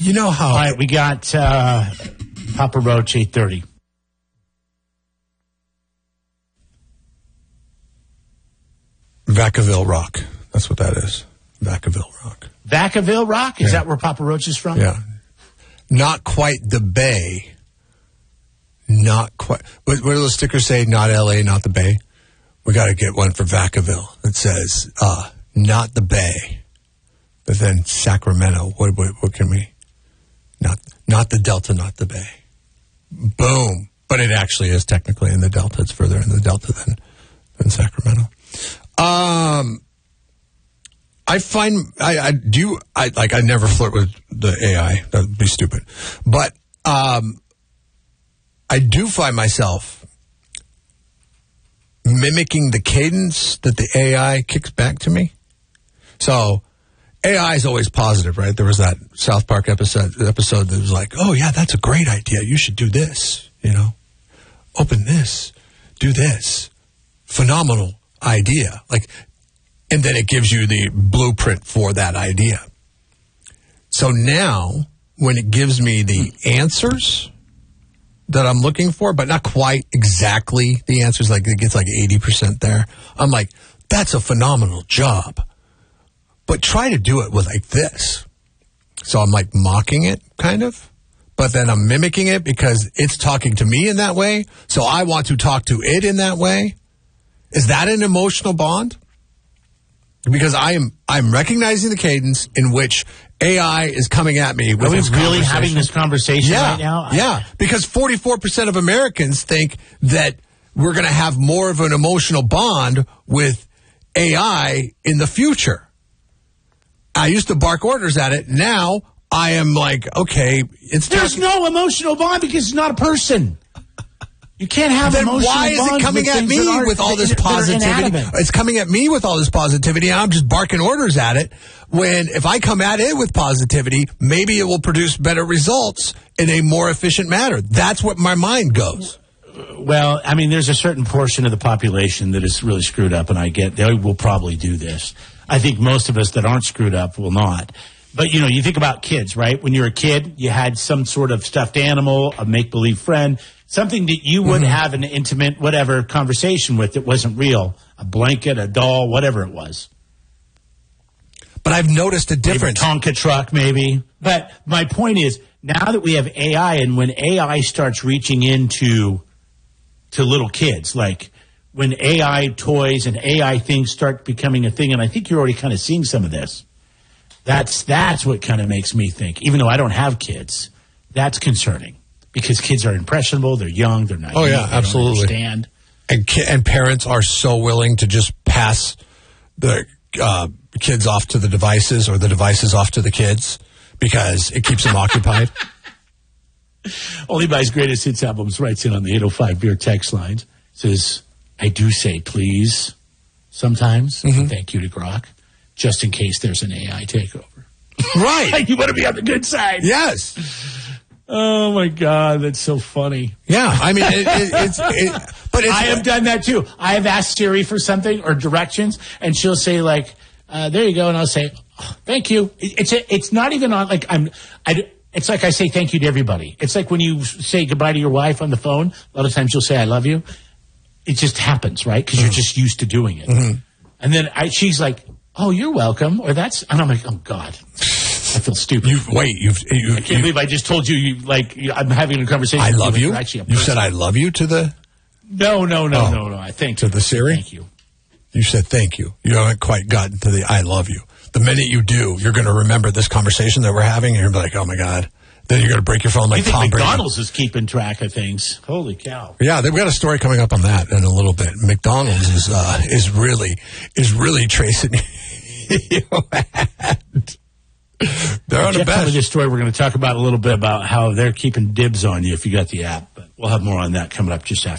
You know how... All right, we got Papa Roach, 8:30. Vacaville Rock. That's what that is. Vacaville Rock. Vacaville Rock? Is that where Papa Roach is from? Yeah. Not quite the Bay. Not quite. What do those stickers say? Not L.A., not the Bay. We got to get one for Vacaville that says, not the Bay. But then Sacramento. What can we? Not the Delta, not the Bay. Boom. But it actually is technically in the Delta. It's further in the Delta than Sacramento. I find I never flirt with the AI. That would be stupid. But I do find myself mimicking the cadence that the AI kicks back to me. So AI is always positive, right? There was that South Park episode that was like, oh yeah, that's a great idea. You should do this, open this, do this. Phenomenal idea. And then it gives you the blueprint for that idea. So now, when it gives me the answers that I'm looking for, but not quite exactly the answers, it gets 80% there, I'm like, that's a phenomenal job. But try to do it with this. So I'm mocking it, kind of. But then I'm mimicking it because it's talking to me in that way. So I want to talk to it in that way. Is that an emotional bond? Because I'm recognizing the cadence in which AI is coming at me with this conversation. Are we really having this conversation right now? Yeah, because 44% of Americans think that we're going to have more of an emotional bond with AI in the future. I used to bark orders at it. Now I am okay, there's no emotional bond because it's not a person. You can't have emotional bonds. Then why is it coming at me with all this positivity? It's coming at me with all this positivity, and I'm just barking orders at it. When if I come at it with positivity, maybe it will produce better results in a more efficient manner. That's what my mind goes. Well, I mean, there's a certain portion of the population that is really screwed up, and I get they will probably do this. I think most of us that aren't screwed up will not. But, you think about kids, right? When you're a kid, you had some sort of stuffed animal, a make-believe friend, something that you would have an intimate, whatever, conversation with that wasn't real. A blanket, a doll, whatever it was. But I've noticed a difference. Maybe a Tonka truck, maybe. But my point is, now that we have AI, and when AI starts reaching into little kids, when AI toys and AI things start becoming a thing, and I think you're already kind of seeing some of this, that's what kind of makes me think, even though I don't have kids, that's concerning. Because kids are impressionable, they're young, they're naive. Oh, yeah, absolutely. They don't understand. And parents are so willing to just pass the kids off to the devices or the devices off to the kids because it keeps them occupied. Only Buys Greatest Hits albums writes in on the 805 Beer text lines. Says, I do say please sometimes. Thank you to Grok, just in case there's an AI takeover. Right. You want to be on the good side. Yes. Oh, my God. That's so funny. Yeah. I mean, I have done that, too. I have asked Siri for something or directions, and she'll say, there you go. And I'll say, oh, thank you. It's not even on, it's like I say thank you to everybody. It's like when you say goodbye to your wife on the phone, a lot of times you'll say I love you. It just happens, right? Because you're just used to doing it. And then she's like, oh, you're welcome. And I'm like, oh, God. I feel stupid. I can't believe I just told you, I'm having a conversation. I love you. You said I love you to the... No. I think to the Siri? Thank you. You said thank you. You haven't quite gotten to the I love you. The minute you do, you're going to remember this conversation that we're having, and you're going to be like, oh, my God. Then you're going to break your phone like Tom Brady. McDonald's is keeping track of things. Holy cow. Yeah, we've got a story coming up on that in a little bit. McDonald's is really tracing you. They're on the best. This story we're going to talk about a little bit about how they're keeping dibs on you if you got the app. But we'll have more on that coming up just after.